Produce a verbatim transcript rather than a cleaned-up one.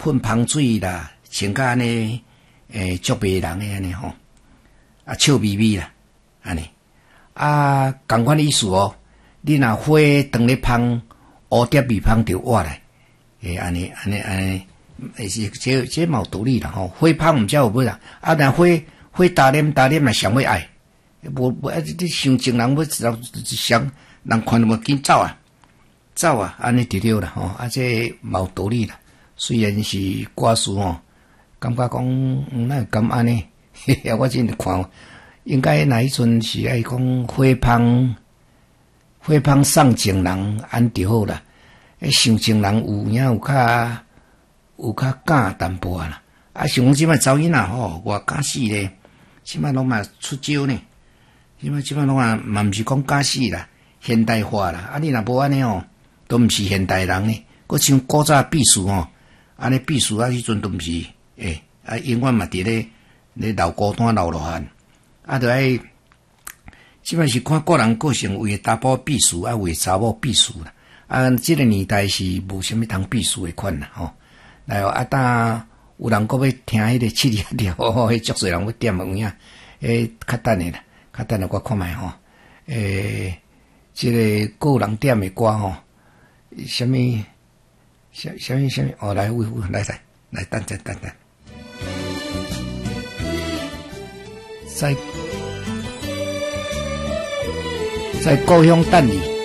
喷芳水啦，穿甲安尼诶足迷人诶安尼吼，啊笑眯眯啦，安尼啊共款意思哦。你若火当咧芳，蝴蝶蜜芳就活来，诶安尼安尼安尼，诶是这这嘛有道理啦吼。火芳毋才有尾啦，啊若火火打念打念嘛上尾爱，无无啊你伤情人要知道伤人看无紧走啊。走啊，安尼就对啦吼，啊，这嘛有道理啦。虽然是歌词吼，感觉讲哪会敢安尼？嘿嘿，我真看，应该那迄阵是爱讲火芳，火芳送情人安就好啦。诶，想情人有影有较有较假淡薄啊啦。啊，像讲即摆查某囡仔吼，偌假死咧，即摆拢嘛出招呢。即摆即摆拢啊，嘛毋是讲假死啦，现代化啦。啊，你若无安尼吼。都毋是现代人呢，佫像古早秘书吼，安尼秘书啊，迄阵都毋是，诶、欸，啊，永远嘛伫咧咧流孤单流落汗，啊，着爱，即摆是看个人个性，为查甫秘书啊，为查某秘书啦，啊，即个年代是无啥物通秘书诶款啦，吼，来啊，当有人佫要听迄个七里调，吼，迄足侪人要点有影，诶，较等诶啦，较等诶，我看觅吼，诶，即、這個个人点诶歌吼。什么？什什么什么？哦，来，喂喂，来来来，等等等等，在在故乡等你。